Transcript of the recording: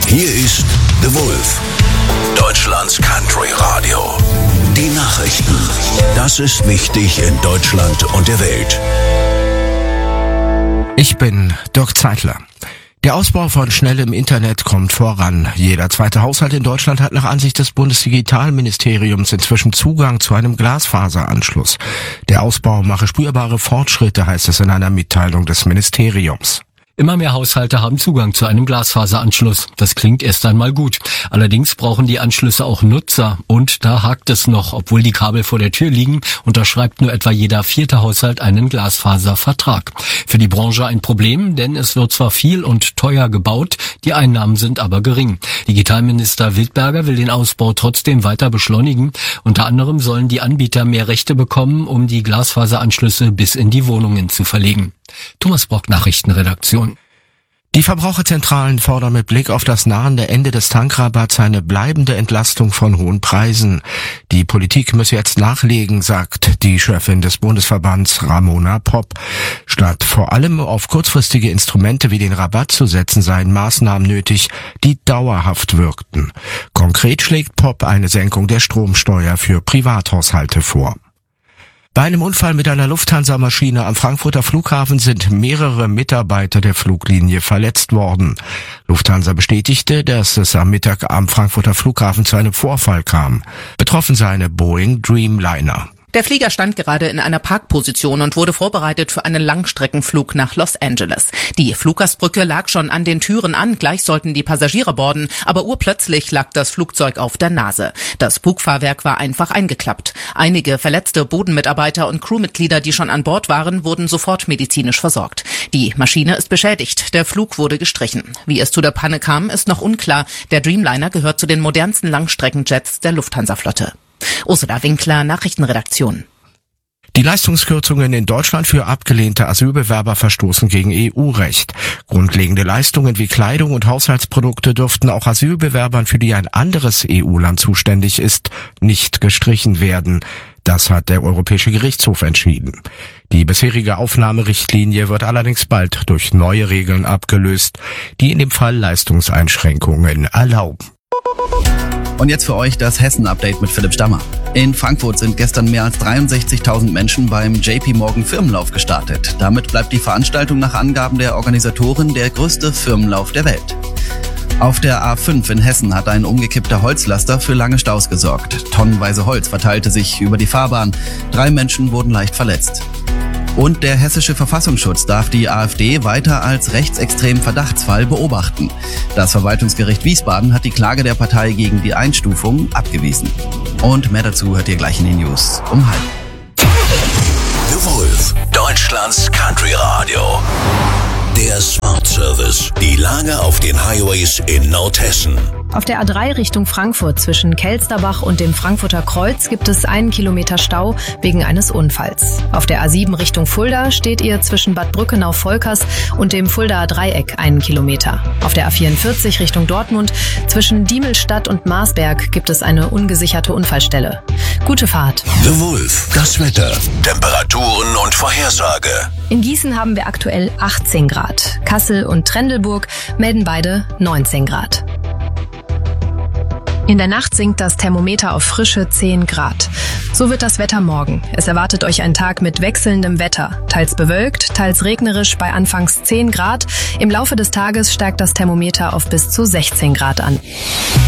Hier ist The Wolf, Deutschlands Country Radio. Die Nachrichten. Das ist wichtig in Deutschland und der Welt. Ich bin Dirk Zeitler. Der Ausbau von schnellem Internet kommt voran. Jeder zweite Haushalt in Deutschland hat nach Ansicht des Bundesdigitalministeriums inzwischen Zugang zu einem Glasfaseranschluss. Der Ausbau mache spürbare Fortschritte, heißt es in einer Mitteilung des Ministeriums. Immer mehr Haushalte haben Zugang zu einem Glasfaseranschluss. Das klingt erst einmal gut. Allerdings brauchen die Anschlüsse auch Nutzer. Und da hakt es noch. Obwohl die Kabel vor der Tür liegen, unterschreibt nur etwa jeder vierte Haushalt einen Glasfaservertrag. Für die Branche ein Problem, denn es wird zwar viel und teuer gebaut, die Einnahmen sind aber gering. Digitalminister Wildberger will den Ausbau trotzdem weiter beschleunigen. Unter anderem sollen die Anbieter mehr Rechte bekommen, um die Glasfaseranschlüsse bis in die Wohnungen zu verlegen. Thomas Brock, Nachrichtenredaktion. Die Verbraucherzentralen fordern mit Blick auf das nahende Ende des Tankrabatts eine bleibende Entlastung von hohen Preisen. Die Politik müsse jetzt nachlegen, sagt die Chefin des Bundesverbands Ramona Popp. Statt vor allem auf kurzfristige Instrumente wie den Rabatt zu setzen, seien Maßnahmen nötig, die dauerhaft wirkten. Konkret schlägt Popp eine Senkung der Stromsteuer für Privathaushalte vor. Bei einem Unfall mit einer Lufthansa-Maschine am Frankfurter Flughafen sind mehrere Mitarbeiter der Fluglinie verletzt worden. Lufthansa bestätigte, dass es am Mittag am Frankfurter Flughafen zu einem Vorfall kam. Betroffen sei eine Boeing Dreamliner. Der Flieger stand gerade in einer Parkposition und wurde vorbereitet für einen Langstreckenflug nach Los Angeles. Die Fluggastbrücke lag schon an den Türen an, gleich sollten die Passagiere boarden, aber urplötzlich lag das Flugzeug auf der Nase. Das Bugfahrwerk war einfach eingeklappt. Einige verletzte Bodenmitarbeiter und Crewmitglieder, die schon an Bord waren, wurden sofort medizinisch versorgt. Die Maschine ist beschädigt, der Flug wurde gestrichen. Wie es zu der Panne kam, ist noch unklar. Der Dreamliner gehört zu den modernsten Langstreckenjets der Lufthansa-Flotte. Ursula Winkler, Nachrichtenredaktion. Die Leistungskürzungen in Deutschland für abgelehnte Asylbewerber verstoßen gegen EU-Recht. Grundlegende Leistungen wie Kleidung und Haushaltsprodukte dürften auch Asylbewerbern, für die ein anderes EU-Land zuständig ist, nicht gestrichen werden. Das hat der Europäische Gerichtshof entschieden. Die bisherige Aufnahmerichtlinie wird allerdings bald durch neue Regeln abgelöst, die in dem Fall Leistungseinschränkungen erlauben. Und jetzt für euch das Hessen-Update mit Philipp Stammer. In Frankfurt sind gestern mehr als 63.000 Menschen beim JP Morgan Firmenlauf gestartet. Damit bleibt die Veranstaltung nach Angaben der Organisatoren der größte Firmenlauf der Welt. Auf der A5 in Hessen hat ein umgekippter Holzlaster für lange Staus gesorgt. Tonnenweise Holz verteilte sich über die Fahrbahn. 3 Menschen wurden leicht verletzt. Und der hessische Verfassungsschutz darf die AfD weiter als rechtsextremen Verdachtsfall beobachten. Das Verwaltungsgericht Wiesbaden hat die Klage der Partei gegen die Einstufung abgewiesen. Und mehr dazu hört ihr gleich in den News um 12:30. The Wolf, Deutschlands Country Radio. Der Smart Service. Die Lage auf den Highways in Nordhessen. Auf der A3 Richtung Frankfurt zwischen Kelsterbach und dem Frankfurter Kreuz gibt es 1 Kilometer Stau wegen eines Unfalls. Auf der A7 Richtung Fulda steht ihr zwischen Bad Brückenau-Volkers und dem Fuldaer Dreieck 1 Kilometer. Auf der A44 Richtung Dortmund zwischen Diemelstadt und Marsberg gibt es eine ungesicherte Unfallstelle. Gute Fahrt. The Wolf, das Wetter, Temperaturen und Vorhersage. In Gießen haben wir aktuell 18 Grad. Kassel und Trendelburg melden beide 19 Grad. In der Nacht sinkt das Thermometer auf frische 10 Grad. So wird das Wetter morgen. Es erwartet euch ein Tag mit wechselndem Wetter. Teils bewölkt, teils regnerisch bei anfangs 10 Grad. Im Laufe des Tages steigt das Thermometer auf bis zu 16 Grad an.